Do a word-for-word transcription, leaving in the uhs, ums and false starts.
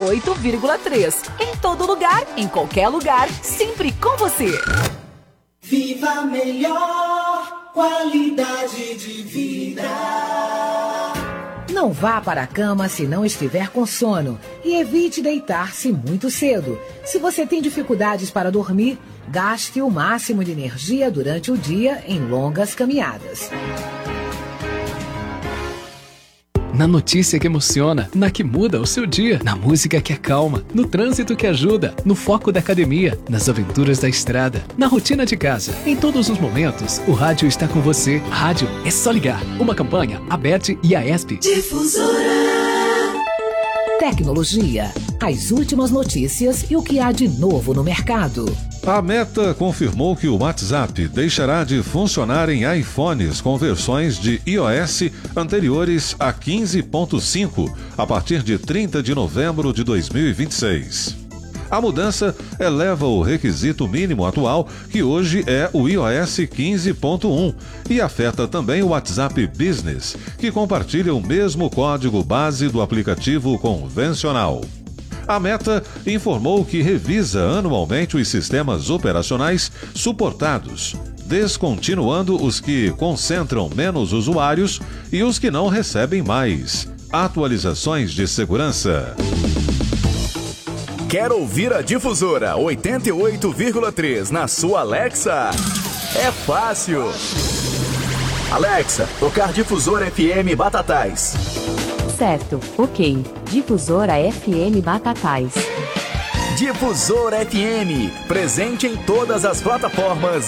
oito vírgula três. Em todo lugar, em qualquer lugar, sempre com você. Viva melhor qualidade de vida. Não vá para a cama se não estiver com sono e evite deitar-se muito cedo. Se você tem dificuldades para dormir, gaste o máximo de energia durante o dia em longas caminhadas. Na notícia que emociona, na que muda o seu dia, na música que acalma, no trânsito que ajuda, no foco da academia, nas aventuras da estrada, na rotina de casa. Em todos os momentos, o rádio está com você. Rádio é só ligar. Uma campanha, a B E T e a E S P. Difusora. Tecnologia, as últimas notícias e o que há de novo no mercado. A Meta confirmou que o WhatsApp deixará de funcionar em iPhones com versões de iOS anteriores a quinze ponto cinco a partir de trinta de novembro de dois mil e vinte e seis. A mudança eleva o requisito mínimo atual, que hoje é o iOS quinze ponto um, e afeta também o WhatsApp Business, que compartilha o mesmo código base do aplicativo convencional. A Meta informou que revisa anualmente os sistemas operacionais suportados, descontinuando os que concentram menos usuários e os que não recebem mais atualizações de segurança. Quer ouvir a Difusora oitenta e oito vírgula três na sua Alexa? É fácil! Alexa, tocar Difusora F M Batatais. Certo, ok. Difusora F M Batatais. Difusora F M, presente em todas as plataformas